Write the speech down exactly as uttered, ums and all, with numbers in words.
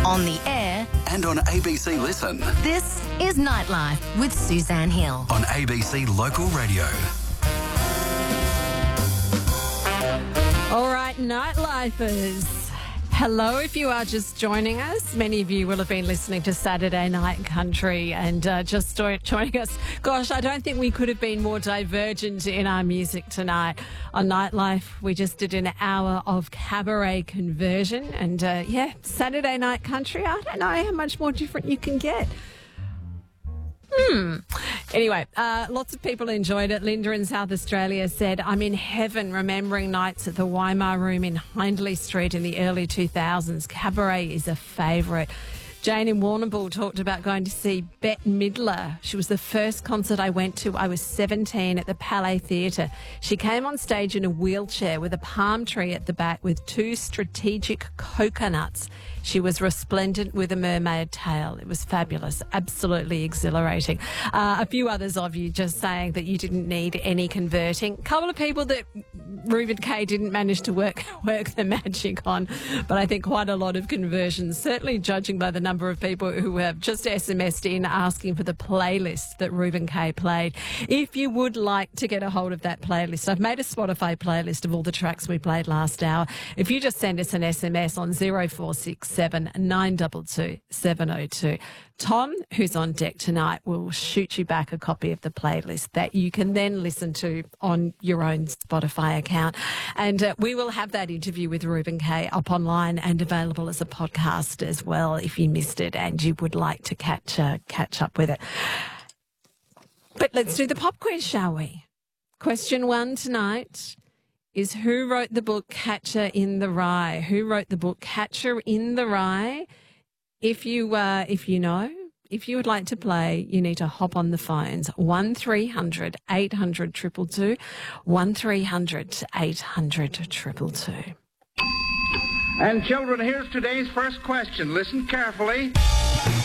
On the air and on A B C Listen. This is Nightlife with Suzanne Hill. On A B C Local Radio. All right, Nightlifers. Hello, if you are just joining us. Many of you will have been listening to Saturday Night Country and uh, just joining us. Gosh, I don't think we could have been more divergent in our music tonight. On Nightlife, we just did an hour of cabaret conversion. And, uh, yeah, Saturday Night Country, I don't know how much more different you can get. Hmm. Anyway, uh, lots of people enjoyed it. Linda in South Australia said, I'm in heaven remembering nights at the Weimar Room in Hindley Street in the early two thousands. Cabaret is a favourite. Jane in Warrnambool talked about going to see Bette Midler. She was the first concert I went to. I was seventeen at the Palais Theatre. She came on stage in a wheelchair with a palm tree at the back with two strategic coconuts. She was resplendent with a mermaid tail. It was fabulous, absolutely exhilarating. Uh, a few others of you just saying that you didn't need any converting. A couple of people that Reuben Kaye didn't manage to work work the magic on, but I think quite a lot of conversions, certainly judging by the number of people who have just S M S'd in asking for the playlist that Reuben Kaye played. If you would like to get a hold of that playlist, I've made a Spotify playlist of all the tracks we played last hour. If you just send us an S M S on zero four six seven nine two two seven zero two. Tom, who's on deck tonight, will shoot you back a copy of the playlist that you can then listen to on your own Spotify account. And uh, we will have that interview with Reuben Kaye up online and available as a podcast as well if you missed it and you would like to catch uh, catch up with it. But let's do the pop quiz, shall we? Question one tonight is who wrote the book Catcher in the Rye? Who wrote the book Catcher in the Rye? If you uh, if you know, if you would like to play, you need to hop on the phones. one three hundred eight hundred two two two, one three hundred eight hundred two two two. And children, here's today's first question. Listen carefully.